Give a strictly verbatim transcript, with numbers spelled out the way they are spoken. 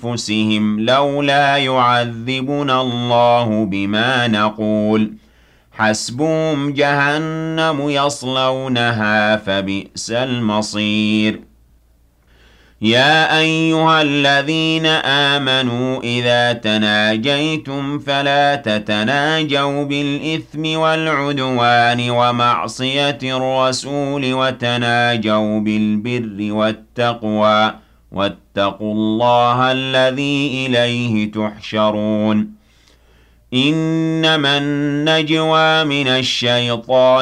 أنفسهم لولا يعذبنا الله بما نقول حسبهم جهنم يصلونها فبئس المصير يا أيها الذين آمنوا إذا تناجيتم فلا تتناجوا بالإثم والعدوان ومعصية الرسول وتناجوا بالبر والتقوى واتقوا الله الذي إليه تحشرون إنما النجوى من الشيطان